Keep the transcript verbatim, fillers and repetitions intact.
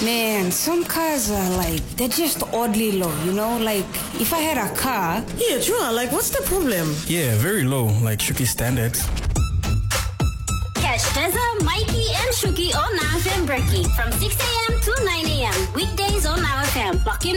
Man, some cars are like, they're just oddly low, you know? Like, if I had a car... Yeah, true. Like, what's the problem? Yeah, very low, like Shuki standards. Catch Deza, Mikey, and Shuki on Now F M Berkey from six a.m. to nine a.m. Weekdays on Now F M. Lock in.